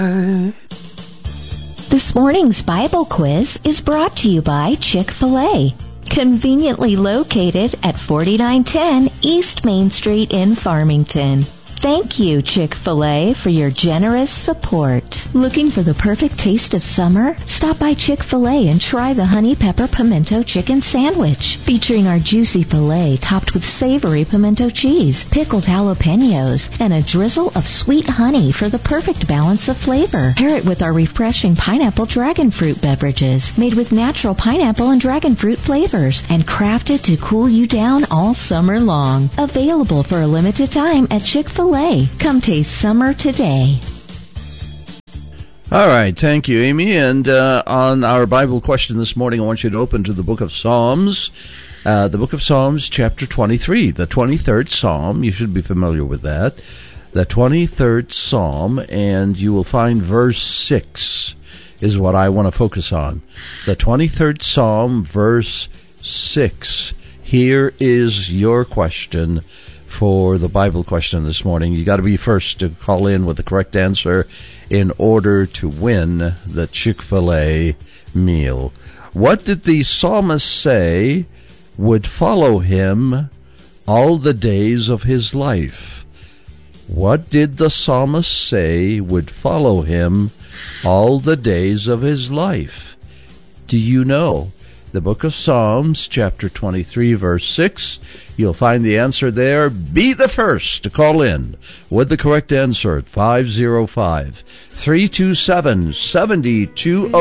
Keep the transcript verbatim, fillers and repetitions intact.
This morning's Bible quiz is brought to you by Chick-fil-A, conveniently located at forty-nine ten East Main Street in Farmington. Thank you, Chick-fil-A, for your generous support. Looking for the perfect taste of summer? Stop by Chick-fil-A and try the Honey Pepper Pimento Chicken Sandwich, featuring our juicy filet topped with savory pimento cheese, pickled jalapenos, and a drizzle of sweet honey for the perfect balance of flavor. Pair it with our refreshing pineapple dragon fruit beverages, made with natural pineapple and dragon fruit flavors, and crafted to cool you down all summer long. Available for a limited time at Chick-fil-A. Come taste summer today. All right, thank you, Amy. And uh, on our Bible question this morning, I want you to open to the book of Psalms, uh, the book of Psalms, chapter twenty-three, the twenty-third Psalm. You should be familiar with that. The twenty-third Psalm, and you will find verse six is what I want to focus on. The twenty-third Psalm, verse six. Here is your question for the Bible question this morning. You got to be first to call in with the correct answer in order to win the Chick-fil-A meal. What did the psalmist say would follow him all the days of his life? What did the psalmist say would follow him all the days of his life? Do you know? The book of Psalms, chapter twenty-three, verse six. You'll find the answer there. Be the first to call in with the correct answer at five oh five, three two seven, seven two oh